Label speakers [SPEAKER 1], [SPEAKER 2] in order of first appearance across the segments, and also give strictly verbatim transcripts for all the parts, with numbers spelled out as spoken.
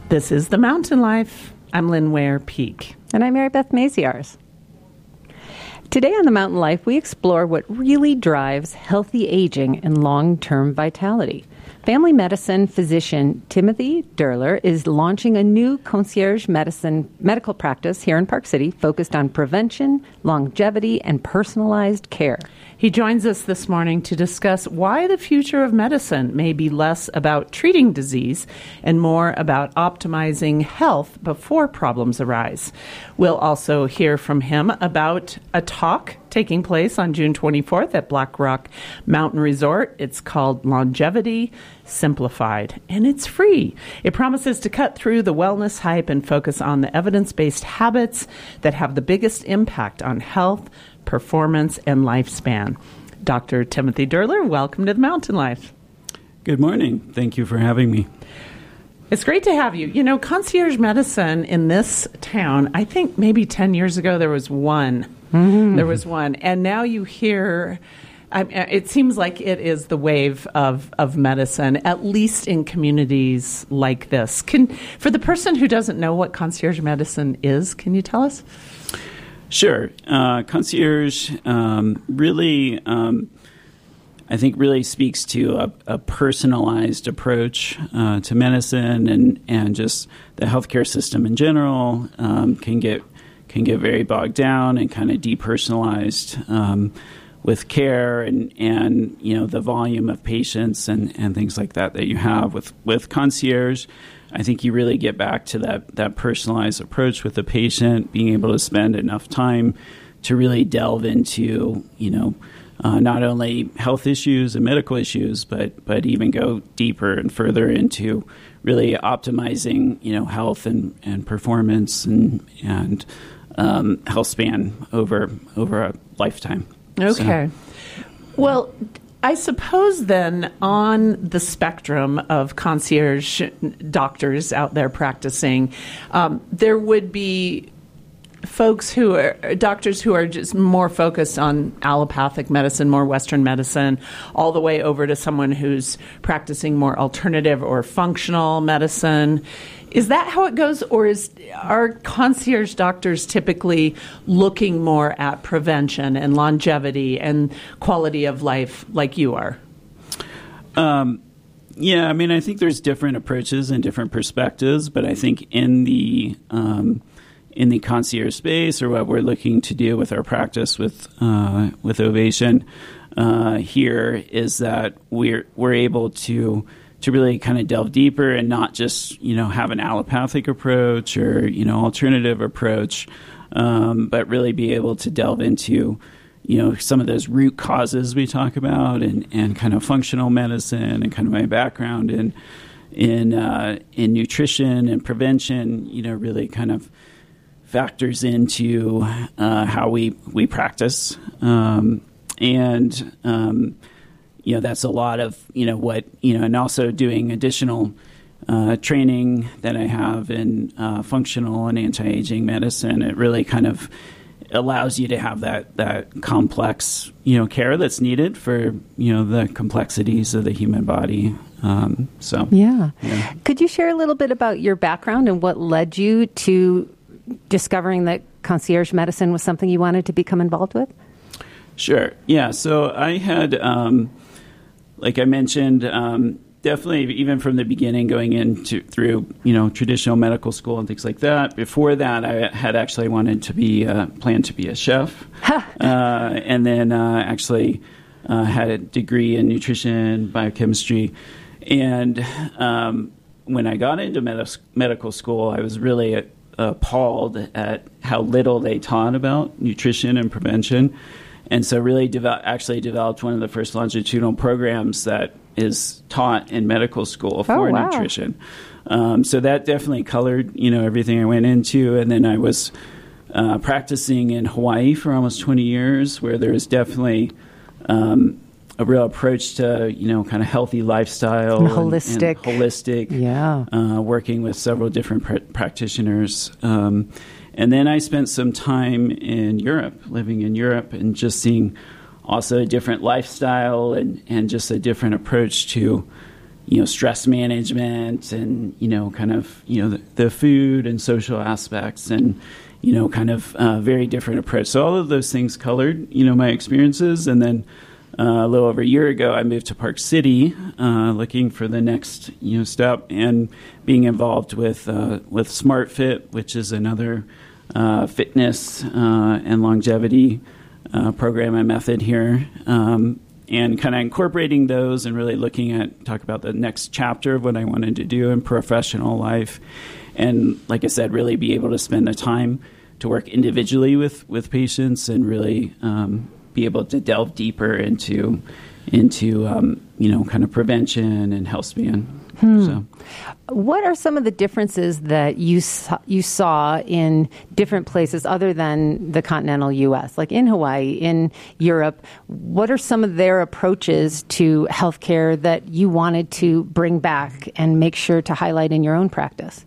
[SPEAKER 1] This is The Mountain Life. I'm Lynn Ware Peak.
[SPEAKER 2] And I'm Mary Beth Maziarz. Today on The Mountain Life, we explore what really drives healthy aging and long-term vitality. Family medicine physician Timothy Durler is launching a new concierge medicine medical practice here in Park City focused on prevention, longevity, and personalized care.
[SPEAKER 1] He joins us this morning to discuss why the future of medicine may be less about treating disease and more about optimizing health before problems arise. We'll also hear from him about a talk taking place on June twenty-fourth at Black Rock Mountain Resort. It's called Longevity Simplified, and it's free. It promises to cut through the wellness hype and focus on the evidence-based habits that have the biggest impact on health, performance, and lifespan. Doctor Timothy Durler, welcome to The Mountain Life.
[SPEAKER 3] Good morning. Thank you for having me.
[SPEAKER 1] It's great to have you. You know, concierge medicine in this town, I think maybe ten years ago there was one. Mm-hmm. There was one. And now you hear, I, it seems like it is the wave of, of medicine, at least in communities like this. Can, for the person who doesn't know what concierge medicine is, can you tell us?
[SPEAKER 3] Sure. Uh, concierge um, really, um, I think, really speaks to a, a personalized approach uh, to medicine and, and just the healthcare system in general um, can get can get very bogged down and kind of depersonalized um, with care and, and you know the volume of patients and, and things like that that you have with, with concierge. I think you really get back to that, that personalized approach with the patient, being able to spend enough time to really delve into, you know, uh, not only health issues and medical issues, but but even go deeper and further into really optimizing, you know, health and, and performance and and um, health span over over a lifetime.
[SPEAKER 1] Okay. So. Well, I suppose then on the spectrum of concierge doctors out there practicing, um, there would be folks who are doctors who are just more focused on allopathic medicine, more Western medicine, all the way over to someone who's practicing more alternative or functional medicine. Is that how it goes, or is are concierge doctors typically looking more at prevention and longevity and quality of life like you are?
[SPEAKER 3] Um, yeah, I mean, I think there's different approaches and different perspectives, but I think in the um, in the concierge space, or what we're looking to do with our practice with uh, with Ovation uh, here, is that we're we're able to. to really kind of delve deeper and not just, you know, have an allopathic approach or, you know, alternative approach, um, but really be able to delve into, you know, some of those root causes we talk about and, and kind of functional medicine and kind of my background in in uh, in nutrition and prevention, you know, really kind of factors into uh, how we, we practice. Um, and um You know, that's a lot of, you know, what, you know, and also doing additional uh, training that I have in uh, functional and anti-aging medicine. It really kind of allows you to have that, that complex, you know, care that's needed for, you know, the complexities of the human body. Um, so,
[SPEAKER 2] yeah.
[SPEAKER 3] yeah.
[SPEAKER 2] Could you share a little bit about your background and what led you to discovering that concierge medicine was something you wanted to become involved with?
[SPEAKER 3] Sure. Yeah. So I had... Um, Like I mentioned, um, definitely even from the beginning going into through, you know, traditional medical school and things like that. Before that, I had actually wanted to be, uh, planned to be a chef. uh, and then uh, actually uh, had a degree in nutrition, biochemistry. And um, when I got into med- medical school, I was really uh, appalled at how little they taught about nutrition and prevention. And so really devel- actually developed one of the first longitudinal programs that is taught in medical school for
[SPEAKER 2] oh, wow.
[SPEAKER 3] nutrition. Um, so that definitely colored, you know, everything I went into. And then I was uh, practicing in Hawaii for almost twenty years, where there was definitely um, a real approach to, you know, kind of healthy lifestyle.
[SPEAKER 2] And holistic.
[SPEAKER 3] And, and holistic.
[SPEAKER 2] Yeah.
[SPEAKER 3] Uh, working with several different pr- practitioners. Um And then I spent some time in Europe, living in Europe, and just seeing also a different lifestyle and, and just a different approach to, you know, stress management and, you know, kind of, you know, the, the food and social aspects and, you know, kind of uh, very different approach. So all of those things colored, you know, my experiences. And then uh, a little over a year ago, I moved to Park City, uh, looking for the next, you know, step and being involved with uh, with SmartFit, which is another uh, fitness uh, and longevity uh, program and method here. Um, and kind of incorporating those and really looking at, talk about the next chapter of what I wanted to do in professional life. And like I said, really be able to spend the time to work individually with, with patients and really um, be able to delve deeper into, into um, you know, kind of prevention and health span. Hmm. So.
[SPEAKER 2] What are some of the differences that you saw, you saw in different places other than the continental U S, like in Hawaii, in Europe? What are some of their approaches to healthcare that you wanted to bring back and make sure to highlight in your own practice?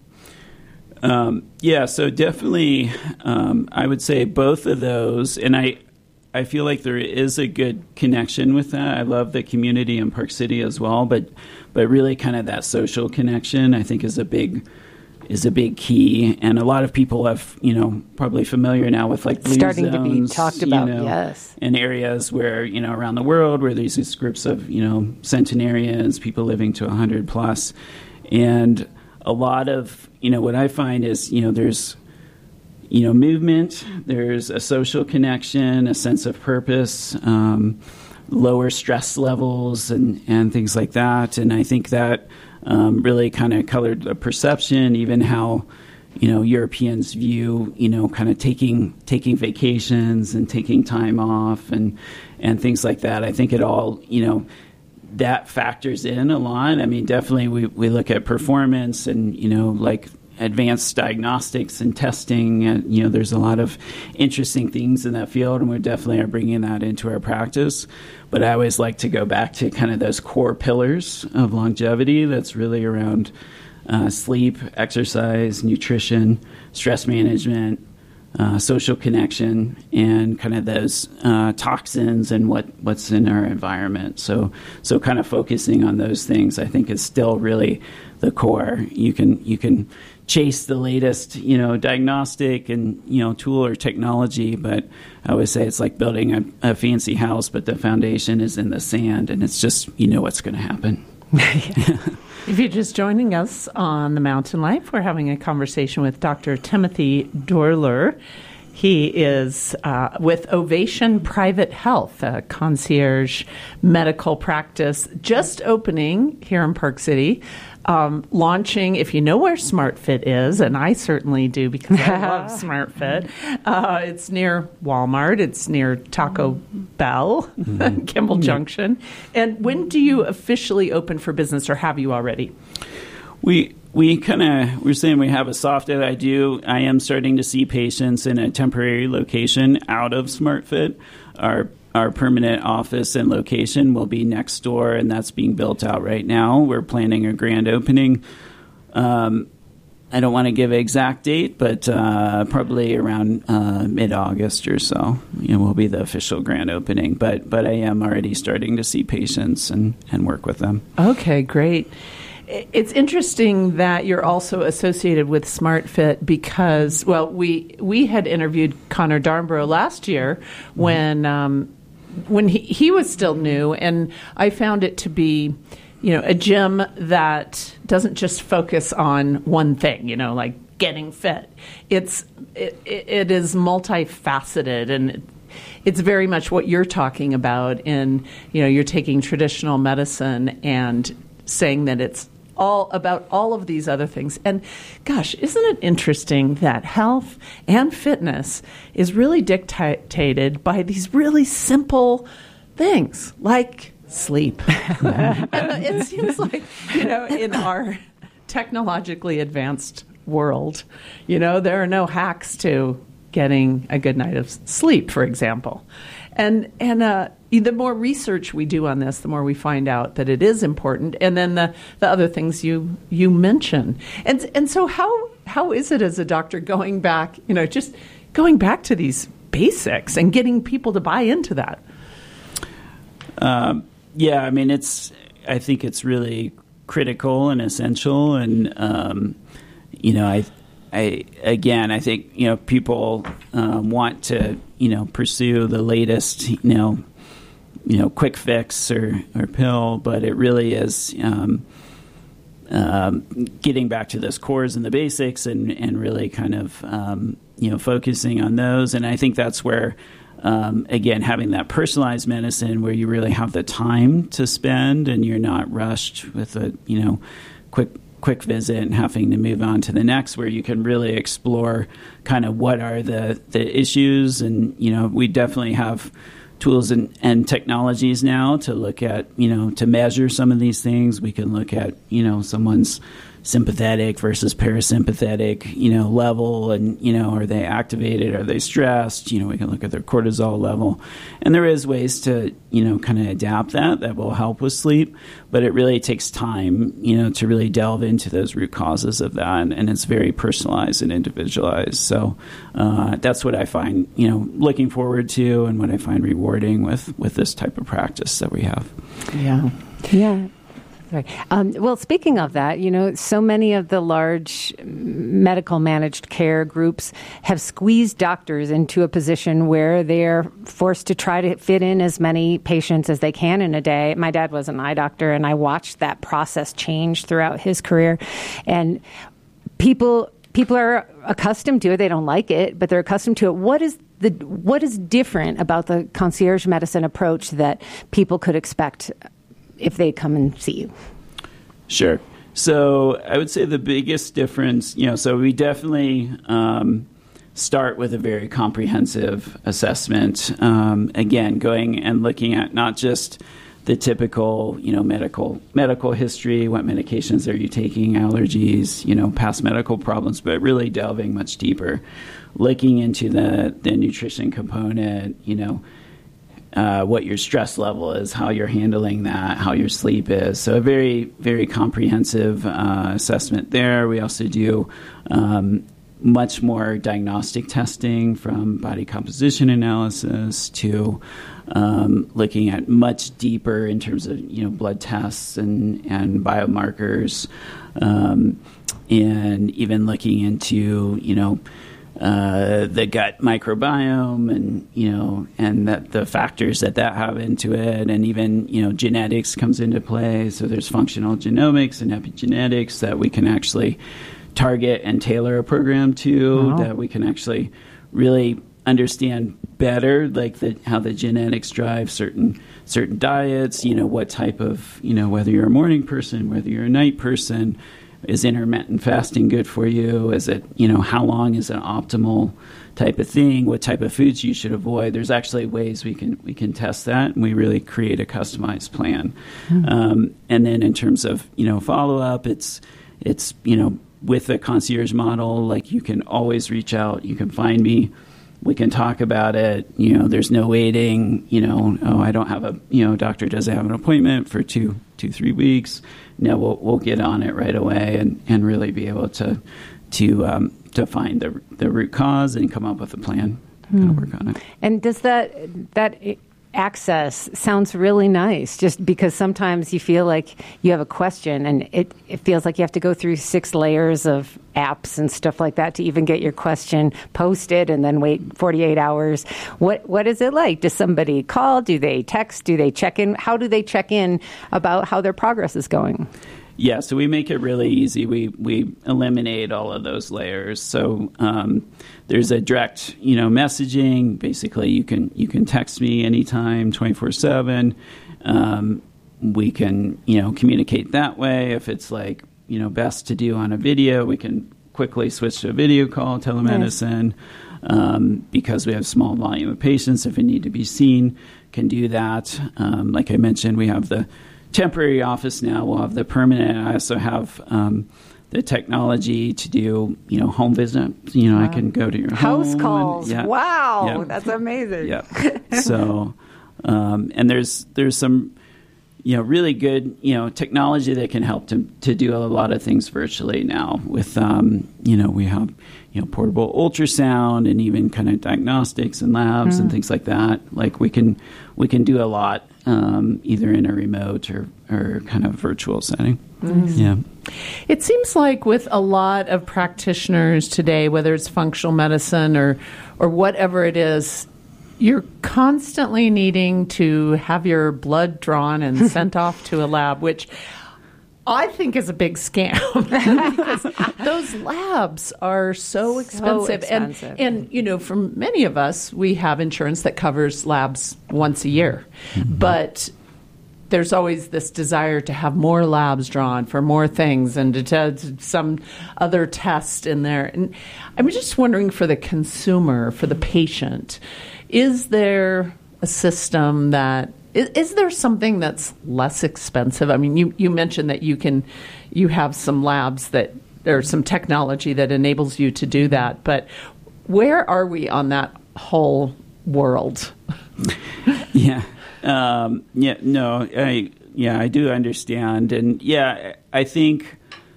[SPEAKER 3] Um, yeah, so definitely, um, I would say both of those, and I, I feel like there is a good connection with that. I love the community in Park City as well, but but really kind of that social connection I think is a big is a big key. And a lot of people have, you know, probably familiar now with like blue
[SPEAKER 2] starting
[SPEAKER 3] zones,
[SPEAKER 2] to be talked about,
[SPEAKER 3] you know,
[SPEAKER 2] yes,
[SPEAKER 3] in areas where, you know, around the world where there's these groups of, you know, centenarians, people living to one hundred plus, and a lot of, you know, what I find is, you know, there's you know, movement, there's a social connection, a sense of purpose, um, lower stress levels and, and things like that. And I think that um, really kind of colored the perception, even how, you know, Europeans view, you know, kind of taking taking vacations and taking time off and, and things like that. I think it all, you know, that factors in a lot. I mean, definitely we, we look at performance and, you know, like advanced diagnostics and testing. And, you know, there's a lot of interesting things in that field, and we definitely are bringing that into our practice. But I always like to go back to kind of those core pillars of longevity that's really around uh, sleep, exercise, nutrition, stress management, uh, social connection, and kind of those uh, toxins and what, what's in our environment. So, so kind of focusing on those things, I think, is still really the core. You can you can chase the latest, you know, diagnostic and, you know, tool or technology, but I always say it's like building a, a fancy house, but the foundation is in the sand, and it's just, you know, what's going to happen.
[SPEAKER 1] If you're just joining us on The Mountain Life, we're having a conversation with Doctor Timothy Dorler. He is uh, with Ovation Private Health, a concierge medical practice just opening here in Park City, um, launching, if you know where SmartFit is, and I certainly do because I love SmartFit, uh, it's near Walmart, it's near Taco Bell, mm-hmm. Kimball mm-hmm. Junction. And when do you officially open for business, or have you already?
[SPEAKER 3] We... We kind of, we're saying we have a soft edge. I do. I am starting to see patients in a temporary location out of SmartFit. Our our permanent office and location will be next door, and that's being built out right now. We're planning a grand opening. Um, I don't want to give an exact date, but uh, probably around uh, mid-August or so, you know, will be the official grand opening. But but I am already starting to see patients and, and work with them.
[SPEAKER 1] Okay, great. It's interesting that you're also associated with SmartFit because, well, we we had interviewed Connor Darnborough last year when um, when he, he was still new, and I found it to be, you know, a gym that doesn't just focus on one thing, you know, like getting fit. It's it, it is multifaceted, and it's very much what you're talking about. In, you know, you're taking traditional medicine and saying that it's all about all of these other things. And gosh, isn't it interesting that health and fitness is really dictated by these really simple things like sleep? And it seems like, you know, in our technologically advanced world, you know, there are no hacks to getting a good night of sleep, for example. And and uh, the more research we do on this, the more we find out that it is important. And then the, the other things you you mention. And and so how how is it as a doctor going back, you know, just going back to these basics and getting people to buy into that?
[SPEAKER 3] Um, yeah, I mean, it's. I think it's really critical and essential. And, um, you know, I, I, again, I think, you know, people um, want to, you know, pursue the latest, you know, you know, quick fix or, or pill, but it really is, um, um, getting back to those cores and the basics and, and really kind of, um, you know, focusing on those. And I think that's where, Um, again, having that personalized medicine where you really have the time to spend and you're not rushed with a, you know, quick quick visit and having to move on to the next, where you can really explore kind of what are the, the issues. And, you know, we definitely have tools and, and technologies now to look at, you know, to measure some of these things. We can look at, you know, someone's sympathetic versus parasympathetic, you know, level, and, you know, are they activated? Are they stressed? You know, we can look at their cortisol level. And there is ways to, you know, kind of adapt that, that will help with sleep, but it really takes time, you know, to really delve into those root causes of that. And it's very personalized and individualized. So uh, that's what I find, you know, looking forward to and what I find rewarding with, with this type of practice that we have.
[SPEAKER 1] Yeah.
[SPEAKER 2] Yeah. Right. Um, well, speaking of that, you know, so many of the large medical managed care groups have squeezed doctors into a position where they're forced to try to fit in as many patients as they can in a day. My dad was an eye doctor, and I watched that process change throughout his career. And people people are accustomed to it. They don't like it, but they're accustomed to it. What is the what is different about the concierge medicine approach that people could expect if they come and see you?
[SPEAKER 3] Sure. So I would say the biggest difference, you know, so we definitely um, start with a very comprehensive assessment. Um, again, going and looking at not just the typical, you know, medical medical history, what medications are you taking, allergies, you know, past medical problems, but really delving much deeper, looking into the, the nutrition component, you know, Uh, what your stress level is, how you're handling that, how your sleep is. So a very, very comprehensive uh, assessment there. We also do um, much more diagnostic testing, from body composition analysis to um, looking at much deeper in terms of, you know, blood tests and, and biomarkers, um, and even looking into, you know, Uh, the gut microbiome, and, you know, and that the factors that that have into it, and even, you know, genetics comes into play. So there's functional genomics and epigenetics that we can actually target and tailor a program to, wow. that we can actually really understand better, like the, how the genetics drive certain certain diets. You know, what type of, you know, whether you're a morning person, whether you're a night person. Is intermittent fasting good for you? Is it, you know, how long is an optimal type of thing? What type of foods you should avoid? There's actually ways we can we can test that, and we really create a customized plan. Mm-hmm. Um, and then in terms of, you know, follow up, it's it's you know, with the concierge model, like, you can always reach out. You can find me. We can talk about it. You know, there's no waiting. You know, oh, I don't have a, you know, doctor doesn't have an appointment for two, two, three weeks. No, we'll we'll get on it right away and, and really be able to to um, to find the the root cause and come up with a plan
[SPEAKER 2] hmm.
[SPEAKER 3] to work on it.
[SPEAKER 2] And does that that access sounds really nice, just because sometimes you feel like you have a question and it, it feels like you have to go through six layers of apps and stuff like that to even get your question posted and then wait forty-eight hours. What What is it like? Does somebody call? Do they text? Do they check in? How do they check in about how their progress is going?
[SPEAKER 3] Yeah, so we make it really easy. We we eliminate all of those layers. So um, there's a direct, you know, messaging. Basically, you can you can text me anytime, twenty-four seven. Um, we can, you know, communicate that way. If it's like, you know, best to do on a video, we can quickly switch to a video call, telemedicine. Nice. Um, because we have small volume of patients, if it need to be seen, can do that. Um, like I mentioned, we have the temporary office now. We'll have the permanent. I also have um, the technology to do, you know, home visit. You know, wow. I can go to your
[SPEAKER 2] house
[SPEAKER 3] home
[SPEAKER 2] calls.
[SPEAKER 3] And, yeah,
[SPEAKER 2] wow,
[SPEAKER 3] yeah.
[SPEAKER 2] That's amazing.
[SPEAKER 3] Yeah. So, um, and there's there's some, you know, really good, you know, technology that can help to to do a lot of things virtually now. With, um, you know, we have, you know, portable ultrasound and even kind of diagnostics and labs mm. and things like that. Like we can we can do a lot um, either in a remote or or kind of virtual setting. Mm-hmm. Yeah.
[SPEAKER 1] It seems like with a lot of practitioners today, whether it's functional medicine or or whatever it is, you're constantly needing to have your blood drawn and sent off to a lab, which I think is a big scam because those labs are so expensive.
[SPEAKER 2] So expensive.
[SPEAKER 1] And, and, you know, for many of us, we have insurance that covers labs once a year. Mm-hmm. But there's always this desire to have more labs drawn for more things and to test some other test in there. And I'm just wondering for the consumer, for the patient, is there a system that is, is there something that's less expensive? I mean, you, you mentioned that you can you have some labs that there's some technology that enables you to do that, but where are we on that whole world?
[SPEAKER 3] yeah. Um, yeah, no, I, yeah, I do understand. And yeah, I think,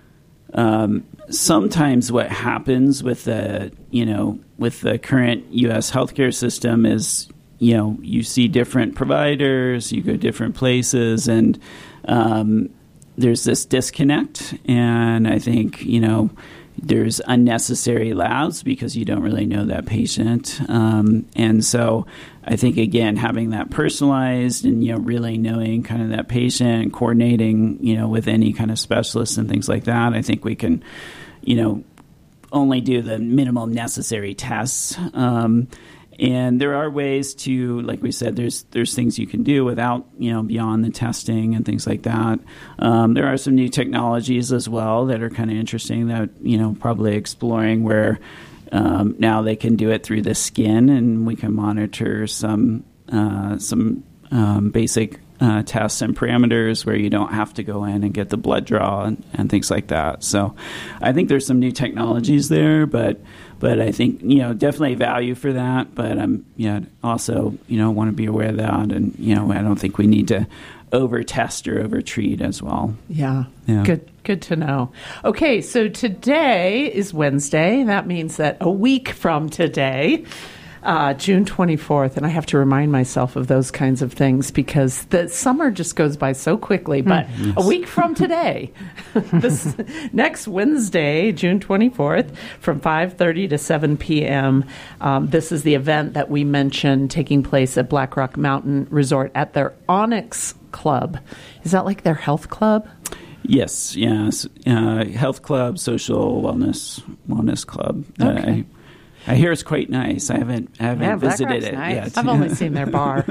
[SPEAKER 3] um, sometimes what happens with the, you know, with the current U S healthcare system is, you know, you see different providers, you go different places, and, um, there's this disconnect. And I think, you know, there's unnecessary labs because you don't really know that patient. Um, and so I think, again, having that personalized and, you know, really knowing kind of that patient and coordinating, you know, with any kind of specialist and things like that, I think we can, you know, only do the minimal necessary tests. Um, and there are ways to, like we said, there's there's things you can do without, you know, beyond the testing and things like that. Um, there are some new technologies as well that are kind of interesting that, you know, probably exploring where um, now they can do it through the skin and we can monitor some uh, some um, basic uh, tests and parameters where you don't have to go in and get the blood draw and, and things like that. So I think there's some new technologies there, but But I think, you know, definitely value for that. But I'm, yeah, also, you know, want to be aware of that. And, you know, I don't think we need to over-test or over-treat as well.
[SPEAKER 1] Yeah. yeah. Good Good to know. Okay, so today is Wednesday. That means that a week from today, uh, June twenty-fourth, and I have to remind myself of those kinds of things because the summer just goes by so quickly. But mm, yes. a week from today, this next Wednesday, June twenty-fourth, from five thirty to seven p.m., um, this is the event that we mentioned taking place at Black Rock Mountain Resort at their Onyx Club. Is that like their health club?
[SPEAKER 3] Yes, yes. Uh, health club, social wellness wellness club.
[SPEAKER 1] Okay.
[SPEAKER 3] Uh, I hear it's quite nice. I haven't I haven't
[SPEAKER 2] yeah,
[SPEAKER 3] visited it
[SPEAKER 2] nice.
[SPEAKER 3] yet.
[SPEAKER 1] I've only seen their bar.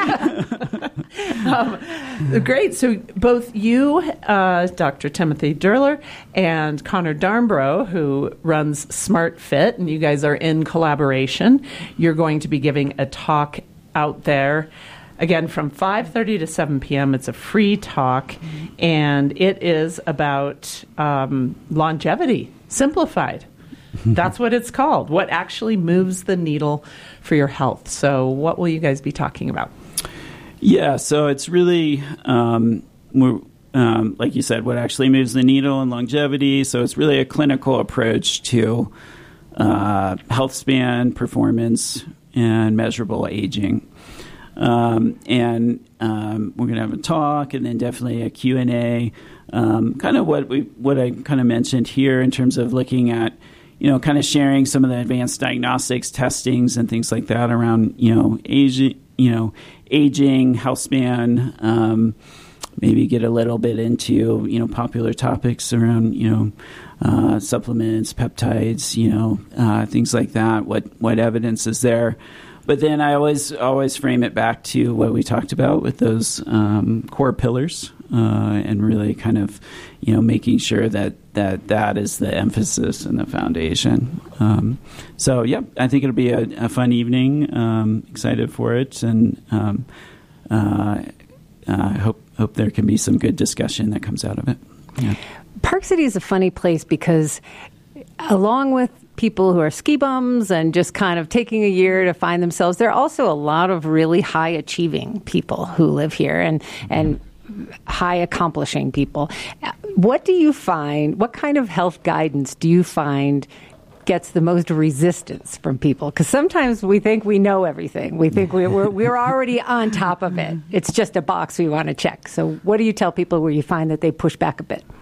[SPEAKER 1] um, great. So both you, uh, Doctor Timothy Durler, and Connor Darnborough, who runs Smart Fit, and you guys are in collaboration. You're going to be giving a talk out there. Again, from five thirty to seven p.m., it's a free talk, and it is about um, longevity, simplified. That's what it's called, what actually moves the needle for your health. So what will you guys be talking about?
[SPEAKER 3] Yeah, so it's really, um, we're, um, like you said, what actually moves the needle in longevity. So it's really a clinical approach to uh, health span, performance, and measurable aging. Um, and um, we're going to have a talk and then definitely a Q and A, um, kind of what we what I kind of mentioned here in terms of looking at, you know, kind of sharing some of the advanced diagnostics, testings, and things like that around, you know, aging, you know, aging, health span, um, maybe get a little bit into, you know, popular topics around, you know, uh, supplements, peptides, you know, uh, things like that, what, what evidence is there. But then I always always frame it back to what we talked about with those um, core pillars uh, and really kind of, you know, making sure that that, that is the emphasis and the foundation. Um, so, yeah, I think it'll be a, a fun evening. Um, excited for it. And um, uh, I uh, hope, hope there can be some good discussion that comes out of it. Yeah.
[SPEAKER 2] Park City is a funny place because along with people who are ski bums and just kind of taking a year to find themselves, there are also a lot of really high achieving people who live here and, and high accomplishing people. What do you find, what kind of health guidance do you find gets the most resistance from people? Because sometimes we think we know everything. We think we're, we're, we're already on top of it. It's just a box we want to check. So what do you tell people where you find that they push back a bit?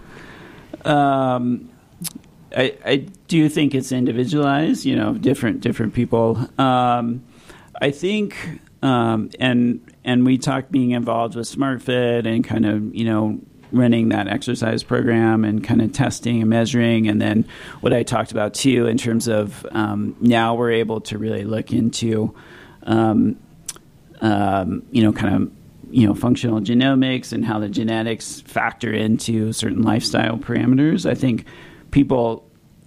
[SPEAKER 3] Um, I, I do think it's individualized, you know, different different people. Um, I think, um, and and we talked being involved with SmartFit and kind of, you know, running that exercise program and kind of testing and measuring. And then what I talked about too, in terms of um, now we're able to really look into, um, um, you know, kind of, you know, functional genomics and how the genetics factor into certain lifestyle parameters. I think people,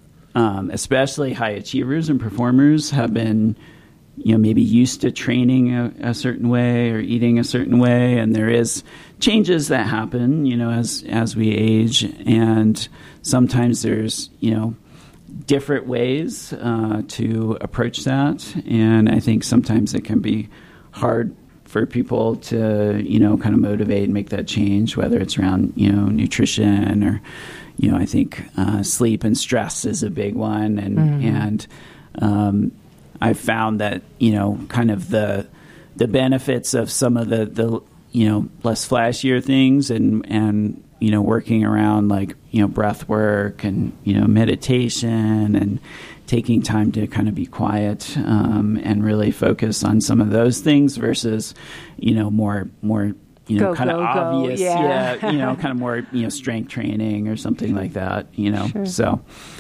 [SPEAKER 3] um, especially high achievers and performers, have been, you know, maybe used to training a, a certain way or eating a certain way, and there is changes that happen, you know, as as we age, and sometimes there's, you know, different ways uh, to approach that, and I think sometimes it can be hard for people to, you know, kind of motivate and make that change, whether it's around, you know, nutrition or, you know, I think uh, sleep and stress is a big one, and mm-hmm. and um, I've found that, you know, kind of the the benefits of some of the, the you know, less flashier things and, and, you know, working around like, you know, breath work and, you know, meditation and taking time to kind of be quiet um, and really focus on some of those things versus, you know, more, more, you know,
[SPEAKER 2] go,
[SPEAKER 3] kind
[SPEAKER 2] go,
[SPEAKER 3] of obvious,
[SPEAKER 2] go. Yeah.
[SPEAKER 3] yeah, you know, kind of more, you know, strength training or something like that, you know,
[SPEAKER 2] sure.
[SPEAKER 3] so,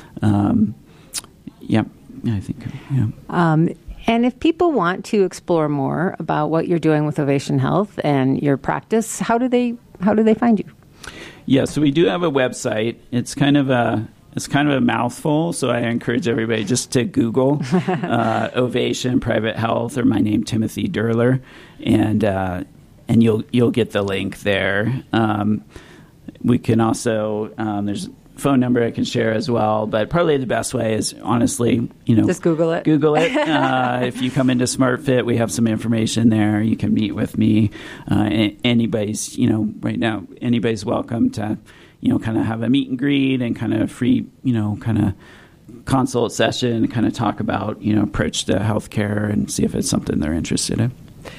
[SPEAKER 3] um, yeah. I think, yeah.
[SPEAKER 2] Um, and if people want to explore more about what you're doing with Ovation Health and your practice, how do they how do they find you?
[SPEAKER 3] Yeah, so we do have a website. It's kind of a it's kind of a mouthful, so I encourage everybody just to Google uh, Ovation Private Health or my name Timothy Durler, and uh, and you'll you'll get the link there. Um, we can also um, there's phone number I can share as well, but probably the best way is honestly, you know,
[SPEAKER 2] just Google it.
[SPEAKER 3] Google it. Uh, if you come into SmartFit, we have some information there. You can meet with me. Uh, anybody's, you know, right now, anybody's welcome to, you know, kind of have a meet and greet and kind of free, you know, kind of consult session and kind of talk about, you know, approach to healthcare and see if it's something they're interested in.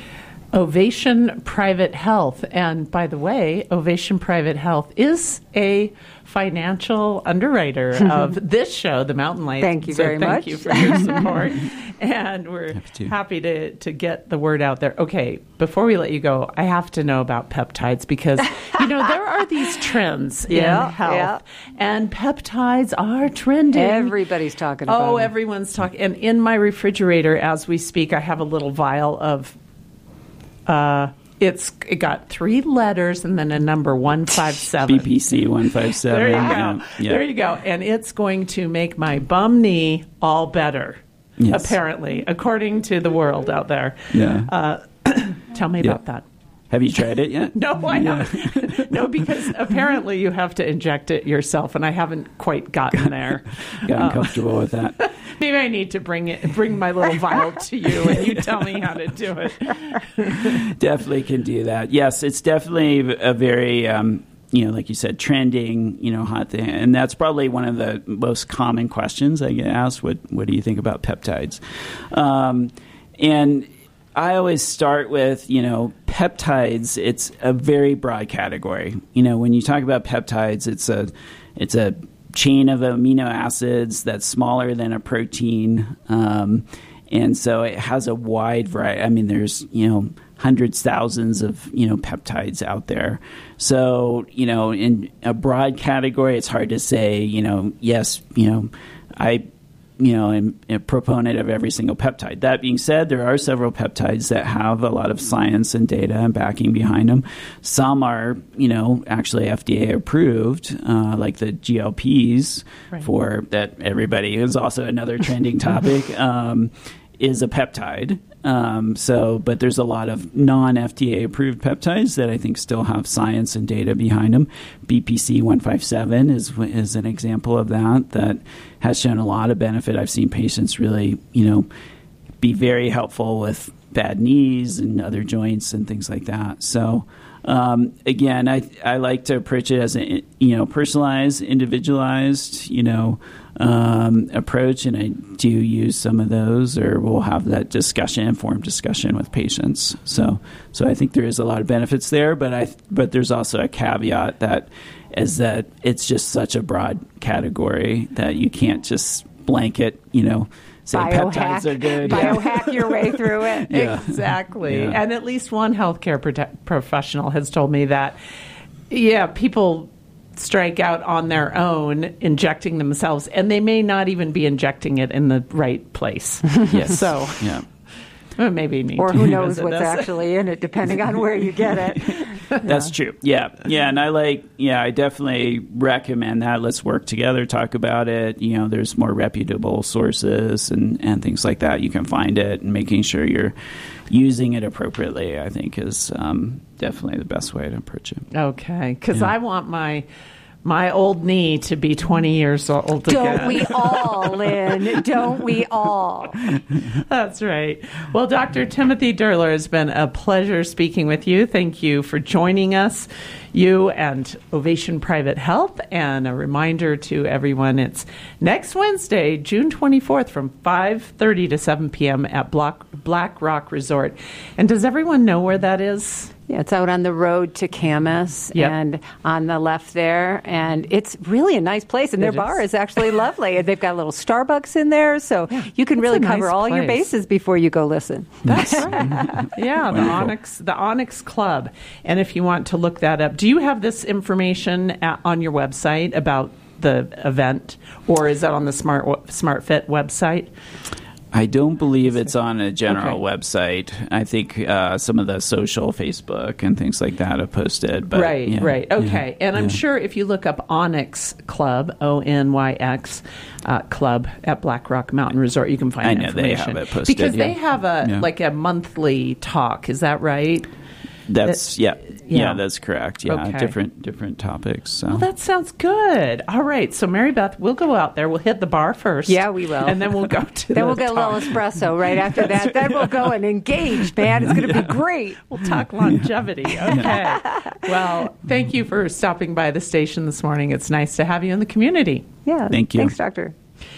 [SPEAKER 1] Ovation Private Health. And by the way, Ovation Private Health is a financial underwriter of this show, The Mountain Light.
[SPEAKER 2] Thank you
[SPEAKER 1] so
[SPEAKER 2] very
[SPEAKER 1] thank
[SPEAKER 2] much.
[SPEAKER 1] Thank you for your support. And we're happy to. happy to, to get the word out there. Okay, before we let you go, I have to know about peptides because, you know, there are these trends
[SPEAKER 2] yeah,
[SPEAKER 1] in health.
[SPEAKER 2] Yeah.
[SPEAKER 1] And peptides are trending.
[SPEAKER 2] Everybody's talking about
[SPEAKER 1] Oh,
[SPEAKER 2] them.
[SPEAKER 1] everyone's talking. And in my refrigerator, as we speak, I have a little vial of Uh, it's it got three letters and then a number one five seven.
[SPEAKER 3] B P C one five seven.
[SPEAKER 1] There you go.
[SPEAKER 3] Yeah, yeah.
[SPEAKER 1] There you go. And it's going to make my bum knee all better. Yes. Apparently, according to the world out there.
[SPEAKER 3] Yeah.
[SPEAKER 1] Uh, tell me
[SPEAKER 3] yeah.
[SPEAKER 1] about that.
[SPEAKER 3] Have you tried it yet?
[SPEAKER 1] No, I
[SPEAKER 3] yeah.
[SPEAKER 1] haven't. No, because apparently you have to inject it yourself, and I haven't quite gotten there.
[SPEAKER 3] Gotten
[SPEAKER 1] um,
[SPEAKER 3] comfortable with that.
[SPEAKER 1] Maybe I need to bring it, bring my little vial to you, and you tell me how to do it.
[SPEAKER 3] Definitely can do that. Yes, it's definitely a very, um, you know, like you said, trending, you know, hot thing, and that's probably one of the most common questions I get asked. What What do you think about peptides? Um, and I always start with, you know, peptides. It's a very broad category. You know, when you talk about peptides, it's a it's a chain of amino acids that's smaller than a protein, um, and so it has a wide variety. I mean, there's, you know, hundreds, thousands of, you know, peptides out there. So, you know, in a broad category, it's hard to say, you know, yes, you know, I. you know, am a proponent of every single peptide. That being said, there are several peptides that have a lot of science and data and backing behind them. Some are, you know, actually F D A approved, uh, like the G L Ps, right. for that everybody is also another trending topic, um, is a peptide. Um, so, but there's a lot of non-F D A approved peptides that I think still have science and data behind them. B P C one five seven is is an example of that that has shown a lot of benefit. I've seen patients really, you know, be very helpful with bad knees and other joints and things like that. So, um, again, I I like to approach it as a you know personalized, individualized you know um, approach, and I do use some of those, or we'll have that discussion, informed discussion with patients. So so I think there is a lot of benefits there, but I but there's also a caveat that is that it's just such a broad category that you can't just blanket, you know. Say
[SPEAKER 2] Biohack,
[SPEAKER 3] peptides are good.
[SPEAKER 2] biohack your way through it.
[SPEAKER 3] Yeah.
[SPEAKER 1] Exactly.
[SPEAKER 3] Yeah.
[SPEAKER 1] And at least one healthcare prote- professional has told me that, yeah, people strike out on their own injecting themselves, and they may not even be injecting it in the right place.
[SPEAKER 3] Yes.
[SPEAKER 1] So
[SPEAKER 3] yeah.
[SPEAKER 1] well, maybe need
[SPEAKER 2] Or
[SPEAKER 1] to
[SPEAKER 2] who knows
[SPEAKER 1] revisit
[SPEAKER 2] what's
[SPEAKER 1] this.
[SPEAKER 2] actually in it, depending on where you get it.
[SPEAKER 3] That's true. Yeah. Yeah. And I like, yeah, I definitely recommend that. Let's work together, talk about it. You know, there's more reputable sources and, and things like that. You can find it, and making sure you're using it appropriately, I think, is um, definitely the best way to approach it.
[SPEAKER 1] Okay. Because
[SPEAKER 3] Yeah.
[SPEAKER 1] I want my my old knee to be twenty years old again.
[SPEAKER 2] Don't we all, Lynn? Don't we all?
[SPEAKER 1] That's right. Well, Doctor Timothy Durler, has been a pleasure speaking with you. Thank you for joining us, you and Ovation Private Health. And a reminder to everyone, it's next Wednesday, June twenty-fourth, from five thirty to seven p.m. at Black, Black Rock Resort. And does everyone know where that is?
[SPEAKER 2] Yeah, it's out on the road to Camas,
[SPEAKER 1] Yep.
[SPEAKER 2] and on the left there, and it's really a nice place, and their
[SPEAKER 1] It
[SPEAKER 2] bar
[SPEAKER 1] is.
[SPEAKER 2] is actually lovely. They've got a little Starbucks in there, so you can
[SPEAKER 1] it's
[SPEAKER 2] really
[SPEAKER 1] a nice
[SPEAKER 2] cover all your
[SPEAKER 1] place.
[SPEAKER 2] bases before you go listen.
[SPEAKER 1] That's right. Yeah, the Onyx, the Onyx Club. And if you want to look that up, do you have this information at, on your website about the event, or is that on the Smart SmartFit website?
[SPEAKER 3] I don't believe it's on a general
[SPEAKER 1] Okay.
[SPEAKER 3] website. I think uh, some of the social, Facebook, and things like that have posted. But
[SPEAKER 1] right,
[SPEAKER 3] yeah,
[SPEAKER 1] right. Okay.
[SPEAKER 3] yeah,
[SPEAKER 1] and I'm
[SPEAKER 3] yeah.
[SPEAKER 1] sure if you look up Onyx Club, O N Y X, uh, Club at Black Rock Mountain Resort, you can find
[SPEAKER 3] I know, they
[SPEAKER 1] information.
[SPEAKER 3] have it posted,
[SPEAKER 1] Because they
[SPEAKER 3] yeah.
[SPEAKER 1] have a
[SPEAKER 3] Yeah.
[SPEAKER 1] like a monthly talk. Is that right?
[SPEAKER 3] That's yeah,
[SPEAKER 1] yeah.
[SPEAKER 3] yeah, that's correct. Yeah,
[SPEAKER 1] Okay.
[SPEAKER 3] different different topics. So.
[SPEAKER 1] Well, that sounds good. All right. So, Mary Beth, we'll go out there. We'll hit the bar first.
[SPEAKER 2] Yeah, we will.
[SPEAKER 1] And then we'll go to
[SPEAKER 2] Then
[SPEAKER 1] the
[SPEAKER 2] we'll get a
[SPEAKER 1] talk.
[SPEAKER 2] little espresso right after that. Then we'll go and engage, man. It's going to be great.
[SPEAKER 1] We'll talk longevity. Okay. Well, thank you for stopping by the station this morning. It's nice to have you in the community.
[SPEAKER 2] Yeah.
[SPEAKER 3] Thank you.
[SPEAKER 2] Thanks, Doctor.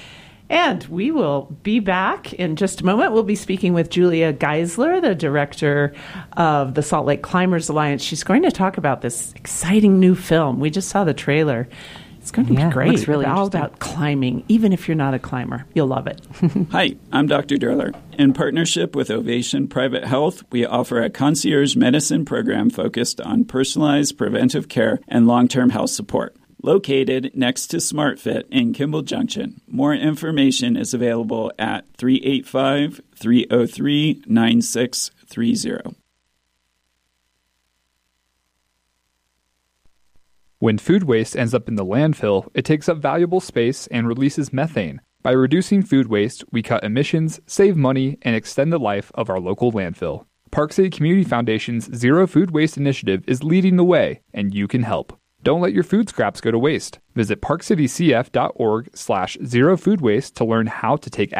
[SPEAKER 1] And we will be back in just a moment. We'll be speaking with Julia Geisler, the director of the Salt Lake Climbers Alliance. She's going to talk about this exciting new film. We just saw the trailer. It's going to
[SPEAKER 2] Yeah,
[SPEAKER 1] be great.
[SPEAKER 2] looks really
[SPEAKER 1] all
[SPEAKER 2] interesting.
[SPEAKER 1] about climbing, even if you're not a climber. You'll love it.
[SPEAKER 3] Hi, I'm Doctor Durler. In partnership with Ovation Private Health, we offer a concierge medicine program focused on personalized preventive care and long-term health support. Located next to SmartFit in Kimball Junction. More information is available at three eight five, three oh three, nine six three zero.
[SPEAKER 4] When food waste ends up in the landfill, it takes up valuable space and releases methane. By reducing food waste, we cut emissions, save money, and extend the life of our local landfill. Park City Community Foundation's Zero Food Waste Initiative is leading the way, and you can help. Don't let your food scraps go to waste. Visit park city c f dot org slash zero food waste to learn how to take